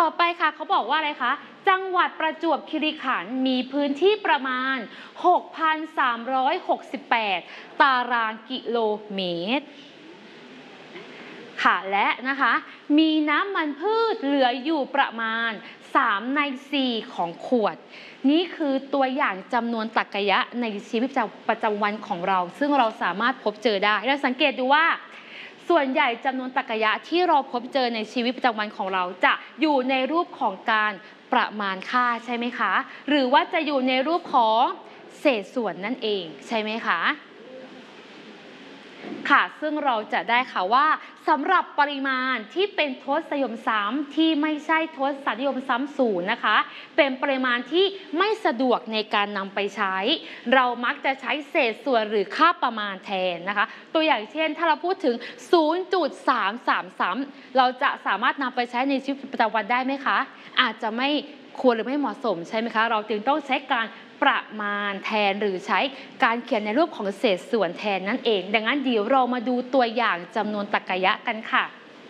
อไปค่ะเขาบอกว่าอะไรคะจังหวัดประจวบคีรีขันธ์มีพื้นที่ประมาณ 6,368 ตารางกิโลเมตรค่ะและนะคะมีน้ำมันพืชเหลืออยู่ประมาณ3 ใน 4ของขวดนี่คือตัวอย่างจำนวนตรรกะยะในชีวิตประจำวันของเราซึ่งเราสามารถพบเจอได้เราสังเกตดูว่าส่วนใหญ่จำนวนตรรกะยะที่เราพบเจอในชีวิตประจำวันของเราจะอยู่ในรูปของการประมาณค่าใช่ไหมคะหรือว่าจะอยู่ในรูปของเศษส่วนนั่นเองใช่ไหมคะค่ะซึ่งเราจะได้ค่ะว่าสำหรับปริมาณที่เป็นทศนิยมซ้ำที่ไม่ใช่ทศนิยมซ้ำศูนย์นะคะเป็นปริมาณที่ไม่สะดวกในการนำไปใช้เรามักจะใช้เศษส่วนหรือค่าประมาณแทนนะคะตัวอย่างเช่นถ้าเราพูดถึง 0.33 เราจะสามารถนำไปใช้ในชีวิตประจำวันได้ไหมคะอาจจะไม่ควรหรือไม่เหมาะสมใช่ไหมคะเราจึงต้องใช้การประมาณแทนหรือใช้การเขียนในรูปของเศษส่วนแทนนั่นเองดังนั้นเดี๋ยวเรามาดูตัวอย่างจำนวนตรรกะยะกันค่ะ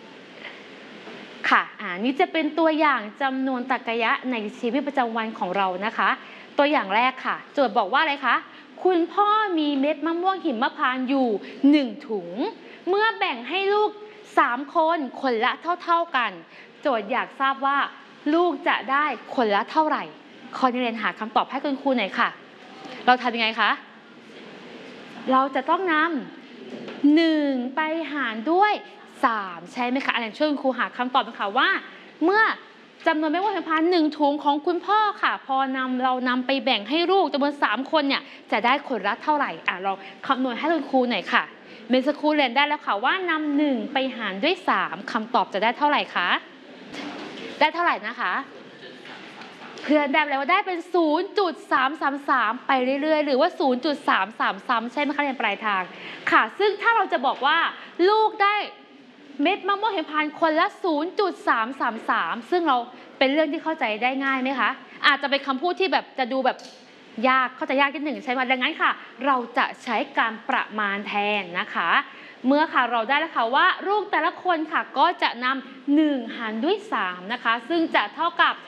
ค่ะนี่จะเป็นตัวอย่างจำนวนตรรกะยะในชีวิตประจำวันของเรานะคะตัวอย่างแรกค่ะโจทย์บอกว่าอะไรคะคุณพ่อมีเม็ดมะม่วงหิมพานต์อยู่1ถุงเมื่อแบ่งให้ลูก3คนละเท่ากันโจทย์อยากทราบว่าลูกจะได้คนละเท่าไหร่ขอนักเรียนหาคำตอบให้คุณครูหน่อยค่ะเราทำยังไงคะเราจะต้องนำ1ไปหารด้วย3ใช่ไหมคะอันนี้ช่วยคุณครูหาคำตอบนะคะว่าเมื่อจำนวนไม่ว่าจะพาน1ถุงของคุณพ่อค่ะพอเรานำไปแบ่งให้ลูกจำนวน3คนเนี่ยจะได้คนละเท่าไหร่เราคำนวณให้คุณครูหน่อยค่ะเมสครูเรียนได้แล้วค่ะว่านำ1ไปหารด้วย3คำตอบจะได้เท่าไหร่คะได้เท่าไหร่นะคะเพื่อนได้แล้วว่าได้เป็น 0.333 ไปเรื่อยๆหรือว่า 0.333 ใช่ไหมคะเรียนปลายทางค่ะซึ่งถ้าเราจะบอกว่าลูกได้เม็ดมะม่วงหิมพานต์คนละ 0.333 ซึ่งเราเป็นเรื่องที่เข้าใจได้ง่ายไหมคะอาจจะเป็นคำพูดที่แบบจะดูแบบยากเข้าใจยากนิดหนึ่งใช่ไหมดังนั้นค่ะเราจะใช้การประมาณแทนนะคะเมื่อค่ะเราได้แล้วค่ะว่าลูกแต่ละคนค่ะก็จะนำ1หารด้วย3นะคะซึ่งจะเท่ากับ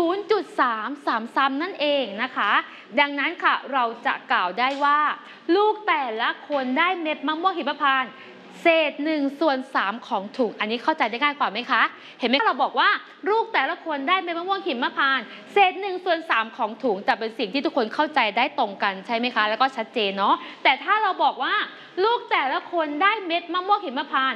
0.333 นั่นเองนะคะดังนั้นค่ะเราจะกล่าวได้ว่าลูกแต่ละคนได้เม็ดมะม่วงหิมพานต์เศษ1/3ของถุงอันนี้เข้าใจได้ง่ายกว่าไหมคะเห็นไหมเราบอกว่าลูกแต่ละคนได้เม็ดมะม่วงหิมพานต์เศษ1/3ของถุงจะเป็นสิ่งที่ทุกคนเข้าใจได้ตรงกันใช่ไหมคะแล้วก็ชัดเจนเนาะแต่ถ้าเราบอกว่าลูกแต่ละคนได้เม็ดมะม่วงหิมพานต์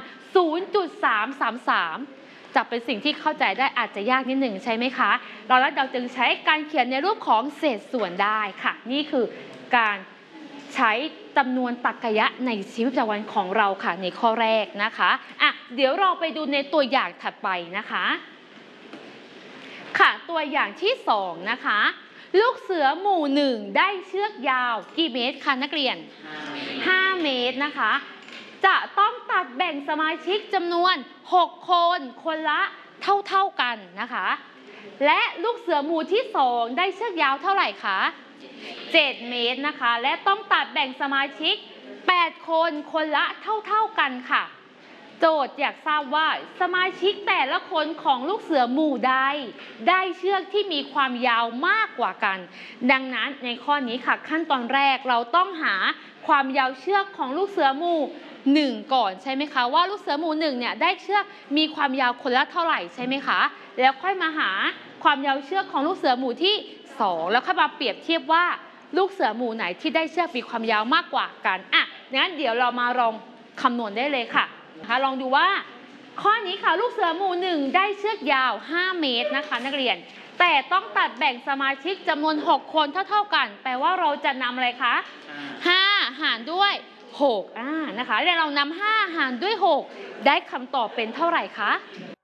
0.333จะเป็นสิ่งที่เข้าใจได้อาจจะยากนิดหนึ่งใช่ไหมคะเราจึงใช้การเขียนในรูปของเศษส่วนได้ค่ะนี่คือการใช้จำนวนตรรกะยะในชีวิตประจำวันของเราค่ะในข้อแรกนะคะเดี๋ยวเราไปดูในตัวอย่างถัดไปนะคะค่ะตัวอย่างที่2นะคะลูกเสือหมู่1ได้เชือกยาวกี่เมตรคะนักเรียน5 เมตรนะคะจะต้องตัดแบ่งสมาชิกจำนวน6คนละเท่ากันนะคะและลูกเสือหมู่ที่2ได้เชือกยาวเท่าไหร่คะ7 เมตรนะคะและต้องตัดแบ่งสมาชิก8คนละเท่ากันค่ะโจทย์อยากทราบว่าสมาชิกแต่ละคนของลูกเสือหมู่ใดได้เชือกที่มีความยาวมากกว่ากันดังนั้นในข้อนี้ค่ะขั้นตอนแรกเราต้องหาความยาวเชือกของลูกเสือหมู่1ก่อนใช่ไหมคะว่าลูกเสือหมู่1เนี่ยได้เชือกมีความยาวคนละเท่าไหร่ใช่ไหมคะแล้วค่อยมาหาความยาวเชือกของลูกเสือหมู่ที่2แล้วค่อยมาเปรียบเทียบว่าลูกเสือหมู่ไหนที่ได้เชือกมีความยาวมากกว่ากันงั้นเดี๋ยวเรามาลองคำนวณได้เลยค่ะนะคะลองดูว่าข้อนี้ค่ะลูกเสือหมู่1ได้เชือกยาว5 เมตรนะคะนักเรียนแต่ต้องตัดแบ่งสมาชิกจำนวน6คนเท่ากันแปลว่าเราจะนำอะไรคะ5หารด้วย6นะคะแล้วเรานำ5หารด้วย6ได้คำตอบเป็นเท่าไหร่คะ